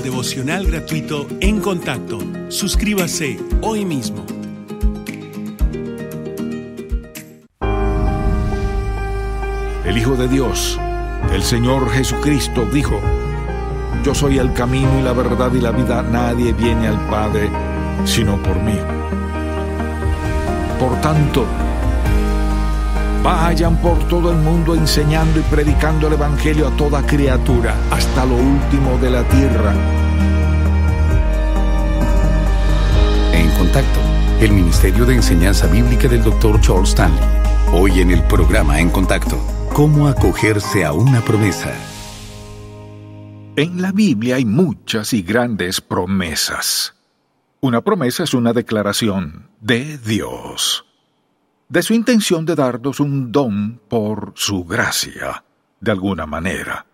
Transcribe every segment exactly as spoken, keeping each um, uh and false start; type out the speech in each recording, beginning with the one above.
devocional gratuito En Contacto. Suscríbase hoy mismo. El Hijo de Dios, el Señor Jesucristo, dijo: Yo soy el camino y la verdad y la vida. Nadie viene al Padre sino por mí. Por tanto, vayan por todo el mundo enseñando y predicando el Evangelio a toda criatura, hasta lo último de la tierra. En Contacto, el Ministerio de Enseñanza Bíblica del doctor Charles Stanley. Hoy en el programa En Contacto, ¿cómo acogerse a una promesa? En la Biblia hay muchas y grandes promesas. Una promesa es una declaración de Dios, de su intención de darnos un don por su gracia, de alguna manera.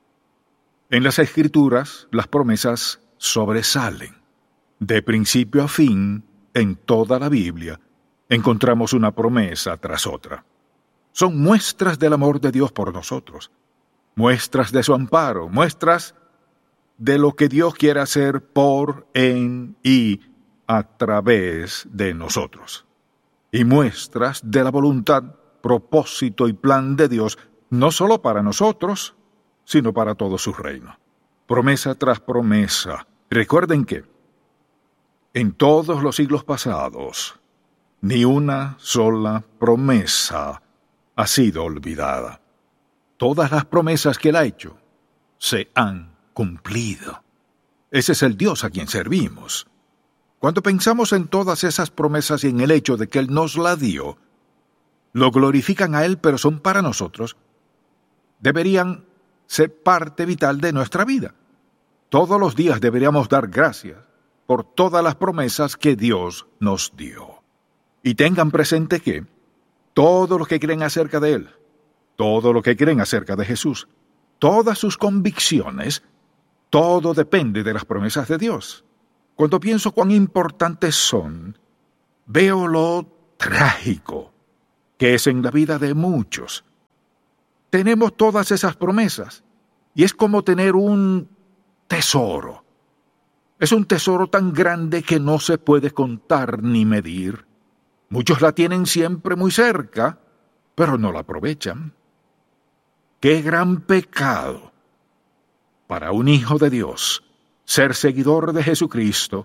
En las Escrituras, las promesas sobresalen. De principio a fin, en toda la Biblia, encontramos una promesa tras otra. Son muestras del amor de Dios por nosotros, muestras de su amparo, muestras de lo que Dios quiere hacer por, en y a través de nosotros. Y muestras de la voluntad, propósito y plan de Dios, no solo para nosotros, sino para todo su reino. Promesa tras promesa. Recuerden que en todos los siglos pasados, ni una sola promesa ha sido olvidada. Todas las promesas que Él ha hecho se han cumplido. Ese es el Dios a quien servimos. Cuando pensamos en todas esas promesas y en el hecho de que Él nos la dio, lo glorifican a Él, pero son para nosotros. Deberían ser parte vital de nuestra vida. Todos los días deberíamos dar gracias por todas las promesas que Dios nos dio. Y tengan presente que todo lo que creen acerca de Él, todo lo que creen acerca de Jesús, todas sus convicciones, todo depende de las promesas de Dios. Cuando pienso cuán importantes son, veo lo trágico que es en la vida de muchos. Tenemos todas esas promesas, y es como tener un tesoro. Es un tesoro tan grande que no se puede contar ni medir. Muchos la tienen siempre muy cerca, pero no la aprovechan. ¡Qué gran pecado para un hijo de Dios ser seguidor de Jesucristo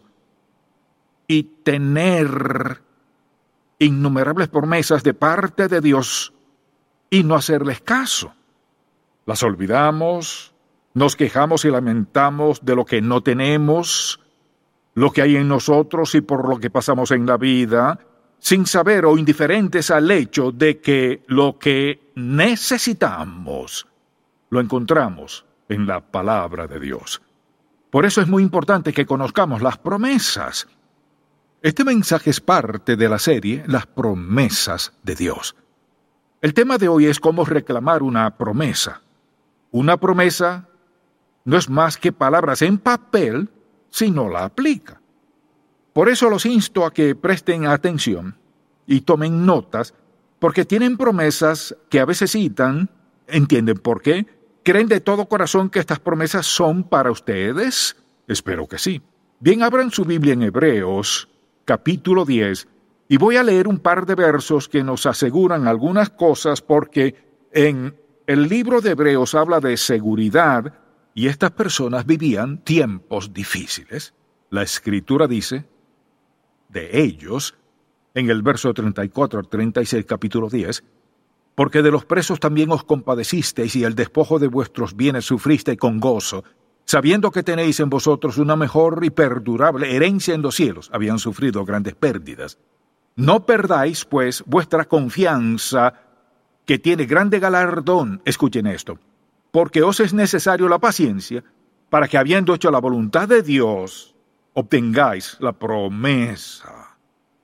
y tener innumerables promesas de parte de Dios y no hacerles caso! Las olvidamos, nos quejamos y lamentamos de lo que no tenemos, lo que hay en nosotros y por lo que pasamos en la vida, sin saber o indiferentes al hecho de que lo que necesitamos lo encontramos en la palabra de Dios. Por eso es muy importante que conozcamos las promesas. Este mensaje es parte de la serie Las promesas de Dios. El tema de hoy es cómo reclamar una promesa. Una promesa no es más que palabras en papel si no la aplica. Por eso los insto a que presten atención y tomen notas, porque tienen promesas que a veces citan, ¿entienden por qué? ¿Creen de todo corazón que estas promesas son para ustedes? Espero que sí. Bien, abran su Biblia en Hebreos, capítulo diez, y voy a leer un par de versos que nos aseguran algunas cosas, porque en el libro de Hebreos habla de seguridad, y estas personas vivían tiempos difíciles. La Escritura dice de ellos, en el verso treinta y cuatro al treinta y seis, capítulo diez, porque de los presos también os compadecisteis y el despojo de vuestros bienes sufristeis con gozo, sabiendo que tenéis en vosotros una mejor y perdurable herencia en los cielos. Habían sufrido grandes pérdidas. No perdáis, pues, vuestra confianza, que tiene grande galardón. Escuchen esto. Porque os es necesario la paciencia, para que habiendo hecho la voluntad de Dios, obtengáis la promesa.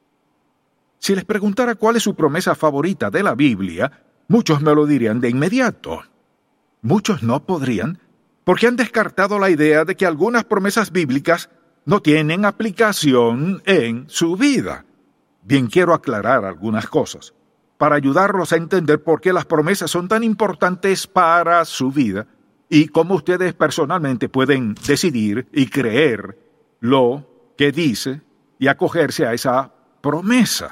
Si les preguntara cuál es su promesa favorita de la Biblia, muchos me lo dirían de inmediato. Muchos no podrían, porque han descartado la idea de que algunas promesas bíblicas no tienen aplicación en su vida. Bien, quiero aclarar algunas cosas para ayudarlos a entender por qué las promesas son tan importantes para su vida y cómo ustedes personalmente pueden decidir y creer lo que dice y acogerse a esa promesa.